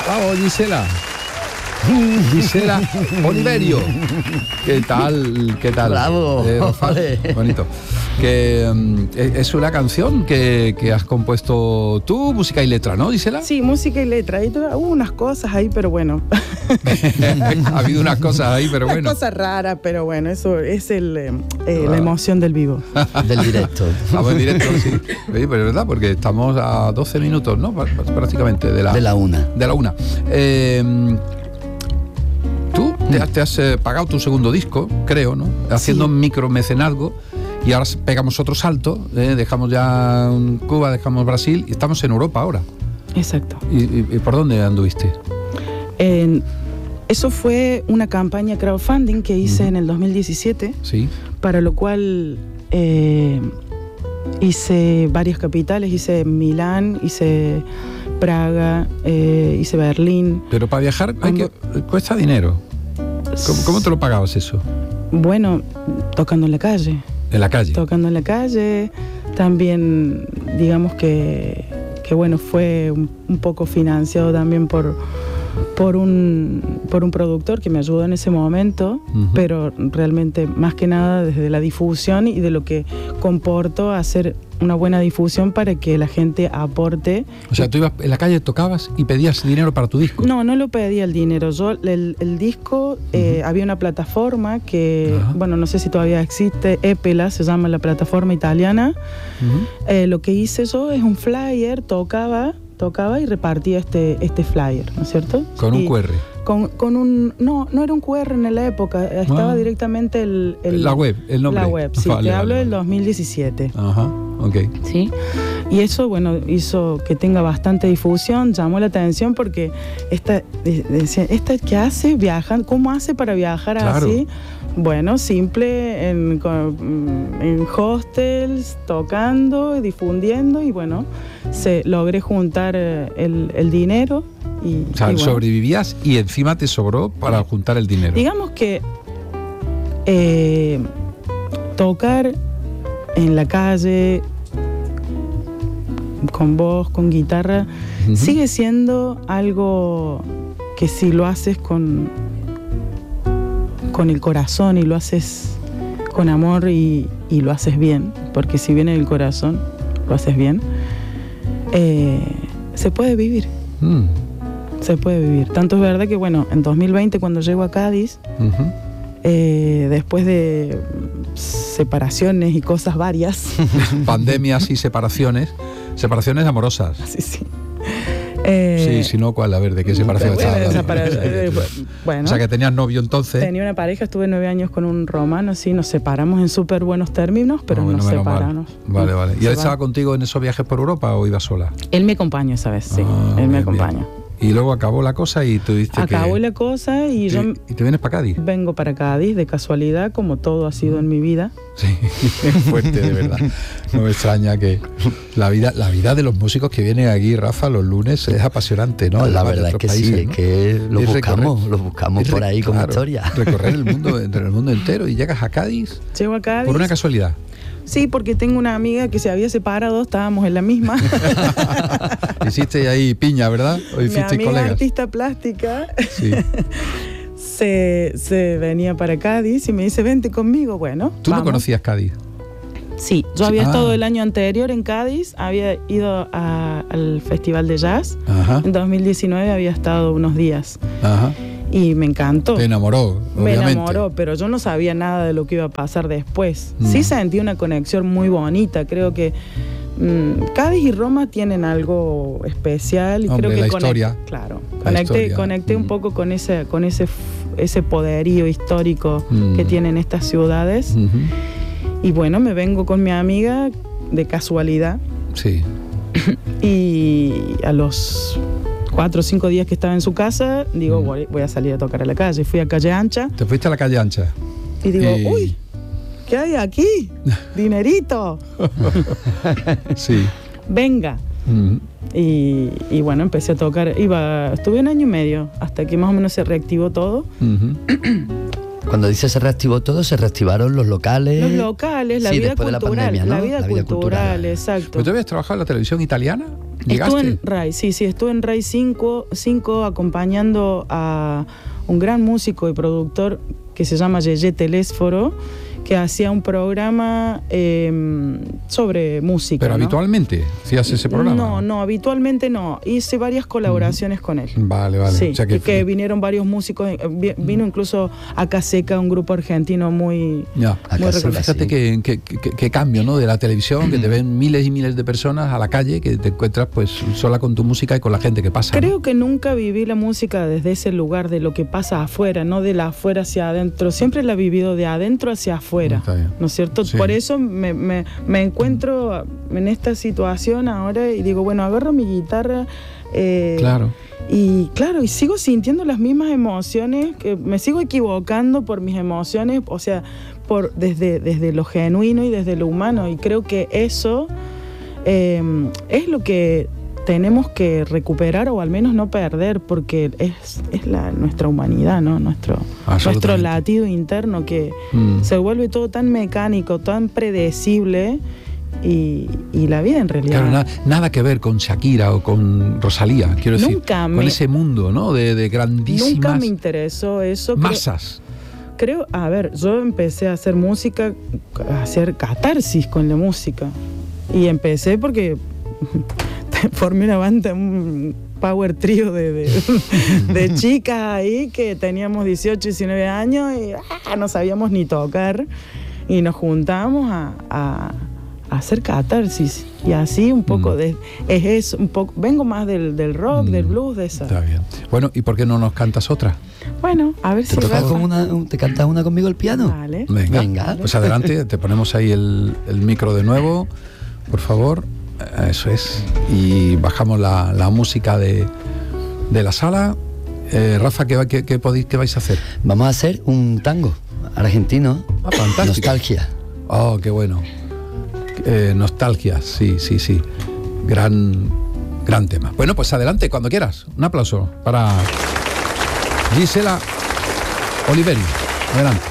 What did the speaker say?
Vamos, Gisela. Gisela Oliverio. ¿Qué tal? ¿Qué tal? Bravo. Bonito. Que es una canción que has compuesto tú, música y letra, ¿no, Gisela? Sí, música y letra. Hubo unas cosas ahí, pero bueno. Ha habido unas cosas ahí, pero bueno. Unas cosas raras, pero bueno, eso es la emoción del vivo. Del directo. Vamos en directo, sí. Oye, pero es verdad, porque estamos a 12 minutos, ¿no? Prácticamente de la una. De la una. Tú te has pagado tu segundo disco, creo, ¿no? Haciendo micromecenazgo. Y ahora pegamos otro salto, dejamos ya Cuba, dejamos Brasil y estamos en Europa ahora. Exacto. ¿Y por dónde anduviste? Eso fue una campaña crowdfunding que hice en el 2017, sí. Para lo cual hice varias capitales, hice Milán, hice Praga, hice Berlín. Pero para viajar cuesta dinero. ¿Cómo te lo pagabas eso? Bueno, tocando en la calle. En la calle. Tocando en la calle. También, digamos que bueno, fue un poco financiado también por un productor que me ayudó en ese momento, pero realmente más que nada desde la difusión y de lo que comportó hacer una buena difusión para que la gente aporte. O sea, tú ibas en la calle, tocabas y pedías dinero para tu disco. No lo pedía el dinero. Yo, el disco, había una plataforma que, bueno, no sé si todavía existe, Epela se llama la plataforma italiana. Lo que hice yo es un flyer, tocaba y repartía este flyer, ¿no es cierto? Con un QR. Con un... No era un QR en la época, estaba directamente la web, el nombre. La web, sí, te hablo del 2017. Ajá, ok. Sí, y eso, bueno, hizo que tenga bastante difusión, llamó la atención porque esta que hace, viajan, ¿cómo hace para viajar así? Bueno, simple, en hostels, tocando, difundiendo y bueno, logré juntar el dinero. O sea, sobrevivías y encima te sobró para juntar el dinero. Digamos que tocar en la calle, con voz, con guitarra, sigue siendo algo que si lo haces con el corazón y lo haces con amor y lo haces bien, porque si viene del corazón, lo haces bien, se puede vivir. Se puede vivir. Tanto es verdad que, bueno, en 2020 cuando llego a Cádiz, después de separaciones y cosas varias. Pandemias y separaciones amorosas. Sí. Sí, si no, ¿cuál? A ver, ¿de qué separación estás hablando? Bueno, o sea, que tenías novio entonces. Tenía una pareja, estuve 9 años con un romano, sí, nos separamos en súper buenos términos, pero nos separamos. Vale. ¿Y él estaba contigo en esos viajes por Europa o iba sola? Él me acompañó esa vez, sí. Él me acompañó. Y luego acabó la cosa y tú dijiste Acabó la cosa y yo... ¿Y te vienes para Cádiz? Vengo para Cádiz, de casualidad, como todo ha sido en mi vida. Sí, es fuerte, de verdad. No me extraña que la vida de los músicos que vienen aquí, Rafa, los lunes es apasionante, ¿no? La verdad es que países, sí, ¿no? Que lo buscamos por ahí con historia. Recorrer el mundo entero y llegas a Cádiz. Llego a Cádiz. Por una casualidad. Sí, porque tengo una amiga que se había separado, estábamos en la misma. Hiciste ahí piña, ¿verdad? ¿O hiciste mi amiga colegas? Artista plástica. Sí. se venía para Cádiz y me dice, vente conmigo. Bueno, ¿Tú vamos. no conocías Cádiz? Sí, yo había estado el año anterior en Cádiz, había ido al Festival de Jazz. En 2019 había estado unos días. Y me encantó. Te enamoró, obviamente. Me enamoró, pero yo no sabía nada de lo que iba a pasar después. Sí sentí una conexión muy bonita. Creo que Cádiz y Roma tienen algo especial. Y hombre, creo que la historia. Claro. Conecté Un poco con ese poderío histórico que tienen estas ciudades. Y bueno, me vengo con mi amiga de casualidad. Sí. Y a los 4 o 5 días que estaba en su casa, digo, voy a salir a tocar a la calle. Fui a Calle Ancha. ¿Te fuiste a la Calle Ancha? Y digo, uy, ¿qué hay aquí? Dinerito. Sí. Venga. Y bueno, empecé a tocar. Estuve 1 año y medio, hasta que más o menos se reactivó todo. Cuando dice se reactivó todo, se reactivaron los locales. Los locales, la vida cultural. De la pandemia, ¿no? La vida cultural, exacto. ¿Pero tú habías trabajado en la televisión italiana? ¿Llegaste? Estuve en RAI, sí, estuve en RAI 5 acompañando a un gran músico y productor que se llama Yeye Telésforo, que hacía un programa sobre música. ¿Pero ¿no? habitualmente hacías ese programa? No, habitualmente no. Hice varias colaboraciones con él. Vale. Sí, O sea que vinieron varios músicos. Vino incluso Acaseca, un grupo argentino muy... Ya. muy Pero fíjate que cambio, ¿no? De la televisión, que te ven miles y miles de personas a la calle, que te encuentras pues sola con tu música y con la gente que pasa. Creo ¿no? que nunca viví la música desde ese lugar de lo que pasa afuera, no de la afuera hacia adentro. Siempre la he vivido de adentro hacia afuera. Está bien. ¿No es cierto? Sí. Por eso me encuentro en esta situación ahora y digo, bueno, agarro mi guitarra. Claro. Y claro, y sigo sintiendo las mismas emociones, que me sigo equivocando por mis emociones, o sea, desde lo genuino y desde lo humano. Y creo que eso es lo que tenemos que recuperar o al menos no perder, porque es nuestra humanidad, ¿no? Nuestro latido interno, que se vuelve todo tan mecánico, tan predecible, y la vida en realidad... Claro, nada que ver con Shakira o con Rosalía, quiero decir, con ese mundo, ¿no? De grandísimas... Nunca me interesó eso. Masas. Creo, a ver, yo empecé a hacer música, a hacer catarsis con la música, y empecé porque... formé una banda, un power trío de chicas ahí que teníamos 18, 19 años y no sabíamos ni tocar, y nos juntábamos a hacer catarsis, y así un poco es eso, un poco, vengo más del rock, del blues, de esa. Está bien. Bueno, ¿y por qué no nos cantas otra? Bueno, a ver si ¿Te cantas una conmigo al piano? Vale. Venga. Pues adelante, te ponemos ahí el micro de nuevo, por favor. Eso es. Y bajamos la música de la sala. Rafa, ¿qué vais a hacer? Vamos a hacer un tango argentino. Fantástico. Nostalgia. Oh, qué bueno. Nostalgia, sí. Gran tema. Bueno, pues adelante, cuando quieras. Un aplauso para Gisela Oliveri. Adelante.